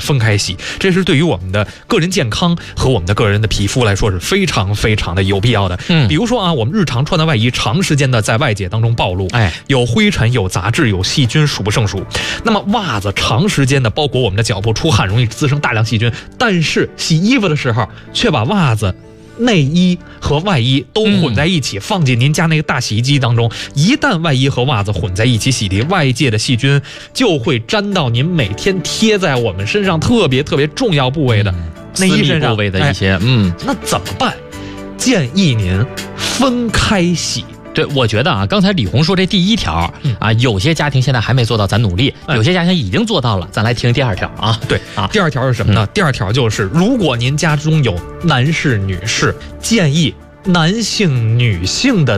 分开洗，这是对于我们的个人健康和我们的个人的皮肤来说是非常非常的有必要的。比如说啊，我们日常穿的外衣长时间的在外界当中暴露，有灰尘、有杂质、有细菌，数不胜数。那么袜子长时间的包裹我们的脚部，出汗容易滋生大量细菌，但是洗衣服的时候却把袜子、内衣和外衣都混在一起，放进您家那个大洗衣机当中。一旦外衣和袜子混在一起洗涤，外界的细菌就会沾到您每天贴在我们身上特别特别重要部位的内衣身上部位的一些， 那怎么办？建议您分开洗。 对，我觉得啊，刚才李红说这第一条啊，有些家庭现在还没做到，咱努力；有些家庭已经做到了，咱来听第二条啊。 对啊，第二条是什么呢？第二条就是，如果您家中有男士、女士，建议男性、女性的